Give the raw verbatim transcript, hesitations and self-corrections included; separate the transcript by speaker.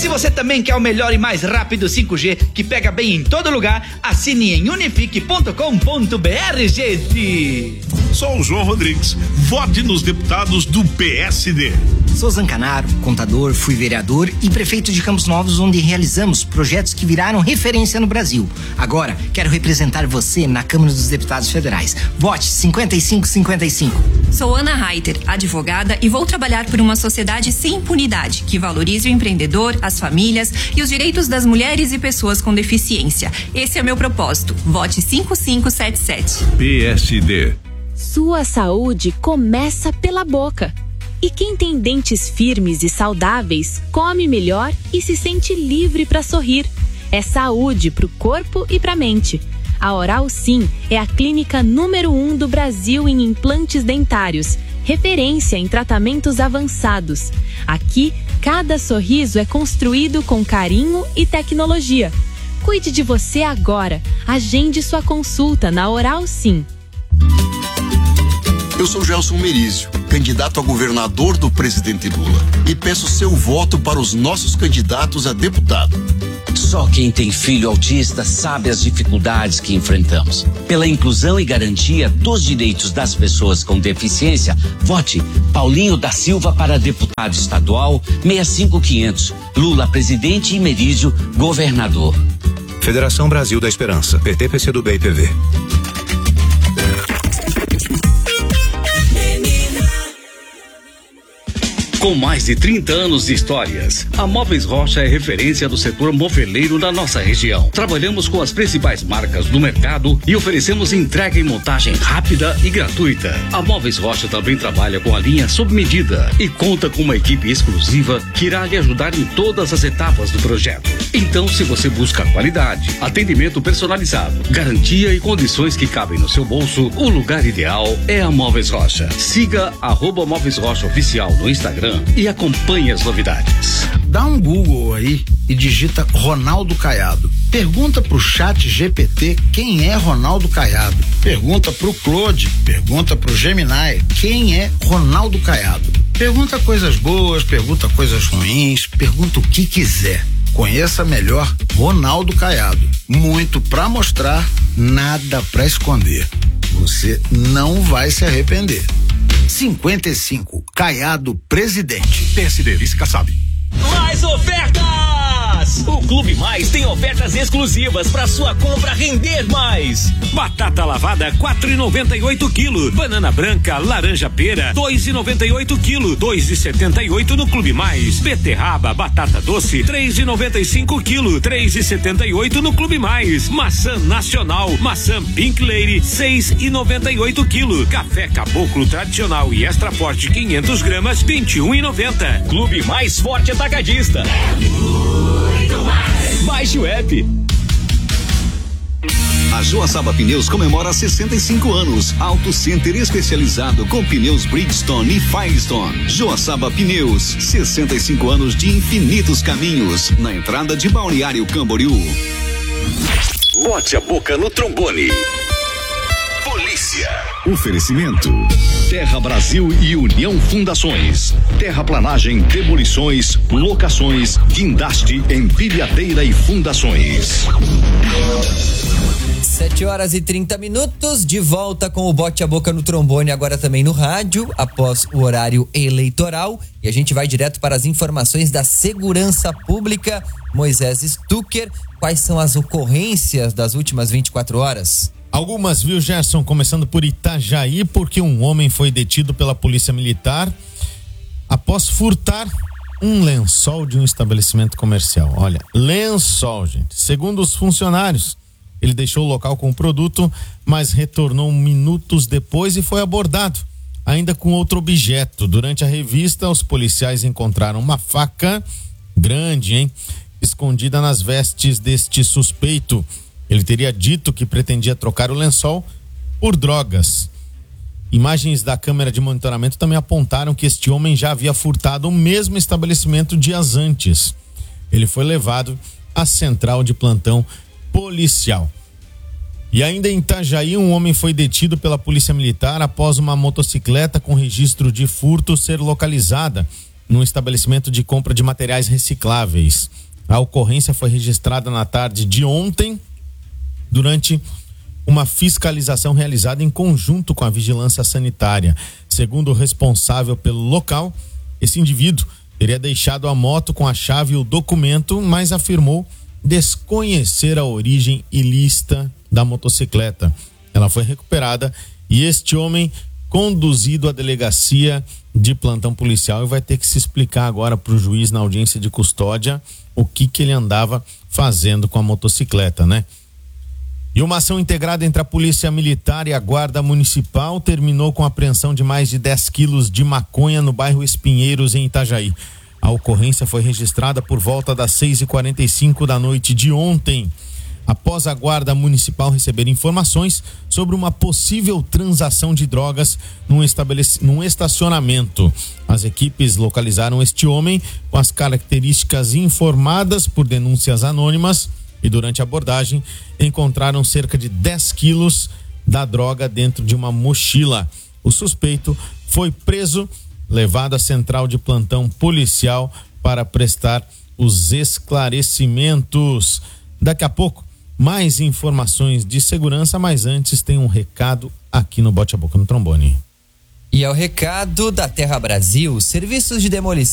Speaker 1: se você também quer o melhor e mais rápido cinco G que pega bem em todo lugar, assine em unifique ponto com ponto br, gente.
Speaker 2: Sou o João Rodrigues. Vote nos deputados do P S D.
Speaker 3: Sou Zancanaro, contador, fui vereador e prefeito de Campos Novos, onde realizamos projetos que viraram referência no Brasil. Agora, quero representar você na Câmara dos Deputados Federais. Vote cinquenta e cinco cinquenta e cinco.
Speaker 4: Sou Ana Reiter, advogada, e vou trabalhar por uma sociedade sem impunidade, que valorize o empreendedor, as famílias e os direitos das mulheres e pessoas com deficiência. Esse é meu propósito. Vote cinco cinco sete sete.
Speaker 2: P S D.
Speaker 5: Sua saúde começa pela boca. E quem tem dentes firmes e saudáveis, come melhor e se sente livre para sorrir. É saúde para o corpo e para a mente. A Oral Sim é a clínica número um do Brasil em implantes dentários, referência em tratamentos avançados. Aqui, cada sorriso é construído com carinho e tecnologia. Cuide de você agora. Agende sua consulta na Oral Sim.
Speaker 6: Eu sou Gelson Merizio, candidato a governador do presidente Lula, e peço seu voto para os nossos candidatos a deputado.
Speaker 7: Só quem tem filho autista sabe as dificuldades que enfrentamos. Pela inclusão e garantia dos direitos das pessoas com deficiência, vote Paulinho da Silva para deputado estadual seis cinco quinhentos, Lula presidente e Merizio governador.
Speaker 8: Federação Brasil da Esperança, P T, P C do B e P V.
Speaker 9: Com mais de trinta anos de histórias, a Móveis Rocha é referência do setor moveleiro da nossa região. Trabalhamos com as principais marcas do mercado e oferecemos entrega e montagem rápida e gratuita. A Móveis Rocha também trabalha com a linha sob medida e conta com uma equipe exclusiva que irá lhe ajudar em todas as etapas do projeto. Então, se você busca qualidade, atendimento personalizado, garantia e condições que cabem no seu bolso, o lugar ideal é a Móveis Rocha. Siga arroba Móveis Rocha Oficial no Instagram e acompanhe as novidades.
Speaker 10: Dá um Google aí e digita Ronaldo Caiado. Pergunta pro chat G P T quem é Ronaldo Caiado. Pergunta pro Claude, pergunta pro Gemini quem é Ronaldo Caiado. Pergunta coisas boas, pergunta coisas ruins, pergunta o que quiser. Conheça melhor Ronaldo Caiado. Muito pra mostrar, nada pra esconder. Você não vai se arrepender. cinquenta e cinco, Caiado presidente.
Speaker 2: P S D, vice Kassab.
Speaker 11: Mais ofertas! O Clube Mais tem ofertas exclusivas para sua compra render mais.
Speaker 12: Batata lavada quatro e noventa e oito quilo. Banana branca, laranja pera dois e noventa e oito quilo. dois e setenta e oito no Clube Mais. Beterraba, batata doce três e noventa e cinco quilo. três e setenta e oito no Clube Mais. Maçã nacional, maçã Pink Lady seis e noventa e oito quilo. Café Caboclo tradicional e extra forte quinhentos gramas vinte e um e noventa.
Speaker 11: Clube Mais Forte Atacadista. Muito mais. Baixe o app.
Speaker 13: A Joaçaba Pneus comemora sessenta e cinco anos. Auto Center especializado com pneus Bridgestone e Firestone. Joaçaba Pneus, sessenta e cinco anos de infinitos caminhos. Na entrada de Balneário Camboriú.
Speaker 14: Bote a boca no trombone. Polícia.
Speaker 2: Oferecimento Terra Brasil e União Fundações. Terraplanagem, demolições, locações, guindaste, empilhadeira e fundações.
Speaker 15: sete horas e trinta minutos, de volta com o Bote a Boca no Trombone, agora também no rádio, após o horário eleitoral. E a gente vai direto para as informações da segurança pública. Moisés Stucker, quais são as ocorrências das últimas vinte e quatro horas?
Speaker 16: Algumas, viu, Gerson? Começando por Itajaí, porque um homem foi detido pela polícia militar após furtar um lençol de um estabelecimento comercial. Olha, lençol, gente. Segundo os funcionários, ele deixou o local com o produto, mas retornou minutos depois e foi abordado, ainda com outro objeto. Durante a revista, os policiais encontraram uma faca grande, hein? Escondida nas vestes deste suspeito. Ele teria dito que pretendia trocar o lençol por drogas. Imagens da câmera de monitoramento também apontaram que este homem já havia furtado o mesmo estabelecimento dias antes. Ele foi levado à central de plantão policial. E ainda em Itajaí, um homem foi detido pela polícia militar após uma motocicleta com registro de furto ser localizada num estabelecimento de compra de materiais recicláveis. A ocorrência foi registrada na tarde de ontem, durante uma fiscalização realizada em conjunto com a vigilância sanitária. Segundo o responsável pelo local, esse indivíduo teria deixado a moto com a chave e o documento, mas afirmou desconhecer a origem ilícita da motocicleta. Ela foi recuperada e este homem conduzido à delegacia de plantão policial e vai ter que se explicar agora para o juiz na audiência de custódia o que que ele andava fazendo com a motocicleta, né? E uma ação integrada entre a Polícia Militar e a Guarda Municipal terminou com a apreensão de mais de dez quilos de maconha no bairro Espinheiros, em Itajaí. A ocorrência foi registrada por volta das seis e quarenta e cinco da noite de ontem, após a Guarda Municipal receber informações sobre uma possível transação de drogas num, estabelec... num estacionamento. As equipes localizaram este homem com as características informadas por denúncias anônimas e durante a abordagem encontraram cerca de dez quilos da droga dentro de uma mochila. O suspeito foi preso, levado à central de plantão policial para prestar os esclarecimentos. Daqui a pouco, mais informações de segurança, mas antes tem um recado aqui no Bote a Boca no Trombone.
Speaker 15: E é o recado da Terra Brasil, serviços de demolição